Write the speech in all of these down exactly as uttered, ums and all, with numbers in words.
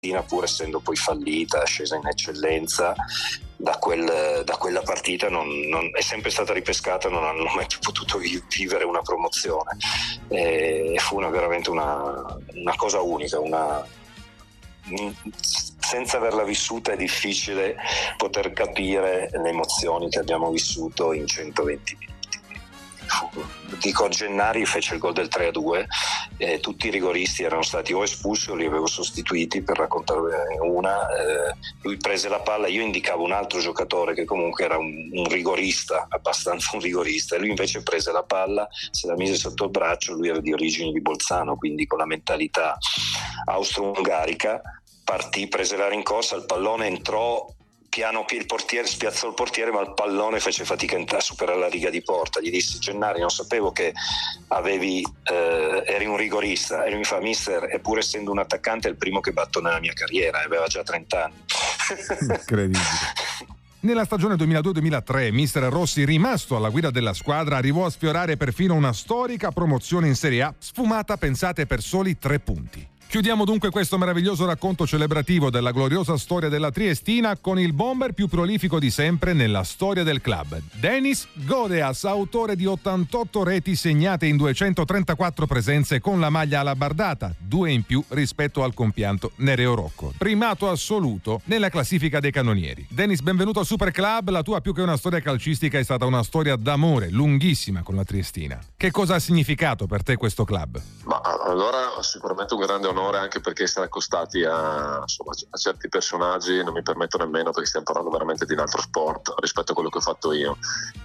pur essendo poi fallita, scesa in eccellenza, da, quel, da quella partita non, non, è sempre stata ripescata, non hanno mai più potuto vivere una promozione, e fu una, veramente una, una cosa unica, una, senza averla vissuta è difficile poter capire le emozioni che abbiamo vissuto in centoventi minuti. Dico, Gennari fece il gol del tre a due, eh, tutti i rigoristi erano stati o espulsi o li avevo sostituiti, per raccontarvene una. Eh, lui prese la palla, io indicavo un altro giocatore che comunque era un, un rigorista, abbastanza un rigorista, e lui invece prese la palla, se la mise sotto il braccio. Lui era di origini di Bolzano, quindi con la mentalità austro-ungarica, partì, prese la rincorsa, il pallone entrò piano, il portiere spiazzò il portiere, ma il pallone fece fatica a superare la riga di porta. Gli dissi: Gennari, non sapevo che avevi eh, eri un rigorista. E lui mi fa: mister, e pur essendo un attaccante è il primo che batto nella mia carriera, aveva già trenta anni. Incredibile. Nella stagione duemiladue duemilatré mister Rossi, rimasto alla guida della squadra, arrivò a sfiorare perfino una storica promozione in Serie A, sfumata, pensate, per soli tre punti. Chiudiamo dunque questo meraviglioso racconto celebrativo della gloriosa storia della Triestina con il bomber più prolifico di sempre nella storia del club, Denis Godeas, autore di ottantotto reti segnate in duecentotrentaquattro presenze con la maglia alabardata, due in più rispetto al compianto Nereo Rocco, primato assoluto nella classifica dei cannonieri. Denis, benvenuto al Super Club. La tua, più che una storia calcistica, è stata una storia d'amore lunghissima con la Triestina. Che cosa ha significato per te questo club? Ma allora sicuramente un grande onore, anche perché essere accostati a, insomma, a certi personaggi non mi permetto nemmeno, perché stiamo parlando veramente di un altro sport rispetto a quello che ho fatto io,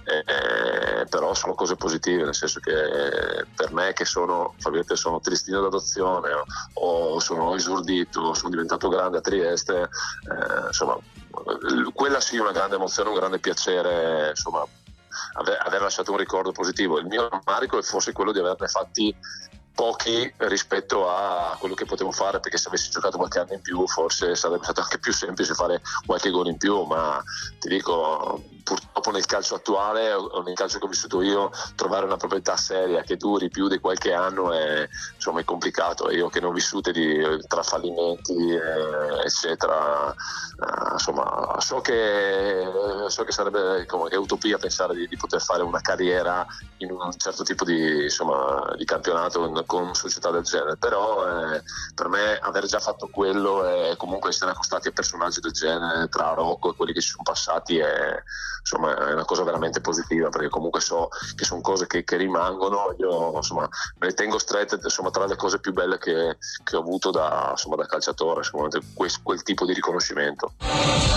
eh, però sono cose positive, nel senso che per me, che sono, sono tristino d'adozione o sono esordito, sono diventato grande a Trieste, eh, insomma quella sì è una grande emozione, un grande piacere, insomma aver, aver lasciato un ricordo positivo. Il mio rammarico è forse quello di averne fatti pochi rispetto a quello che potevo fare, perché se avessi giocato qualche anno in più forse sarebbe stato anche più semplice fare qualche gol in più, ma ti dico, purtroppo nel calcio attuale o nel calcio che ho vissuto io, trovare una proprietà seria che duri più di qualche anno è, insomma, è complicato. Io che ne ho vissute di, tra fallimenti eh, eccetera, eh, insomma so che, so che sarebbe come, che è utopia pensare di, di poter fare una carriera in un certo tipo di, insomma, di campionato con società del genere, però eh, per me aver già fatto quello e comunque essere accostati a personaggi del genere, tra Rocco e quelli che ci sono passati, è, insomma, è una cosa veramente positiva, perché comunque so che sono cose che, che rimangono. Io, insomma, me le tengo strette, insomma, tra le cose più belle che, che ho avuto da, insomma, da calciatore, sicuramente quel, quel tipo di riconoscimento.